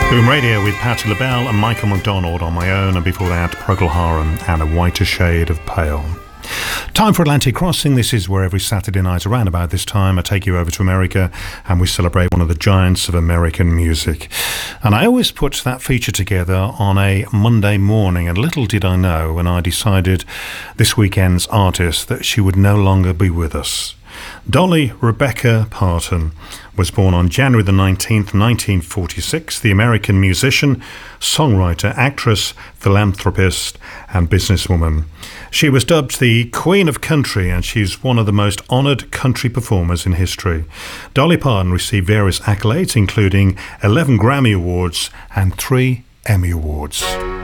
Boom Radio with Patti LaBelle and Michael McDonald on my own, and before that, Procol Harum and A Whiter Shade of Pale. Time for Atlantic Crossing. This is where every Saturday night around about this time I take you over to America and we celebrate one of the giants of American music. And I always put that feature together on a Monday morning, and little did I know when I decided this weekend's artist that she would no longer be with us. Dolly Rebecca Parton was born on January the 19th, 1946, the American musician, songwriter, actress, philanthropist and businesswoman. She was dubbed the Queen of Country, and she's one of the most honoured country performers in history. Dolly Parton received various accolades, including 11 Grammy Awards and 3 Emmy Awards.